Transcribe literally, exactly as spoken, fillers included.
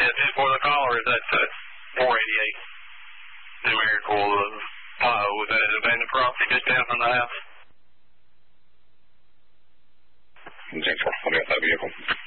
that ten for the call, or is that uh, four eighty-eight? Numerical of Tahoe with that abandoned property just down from the house. ten four, what about that vehicle?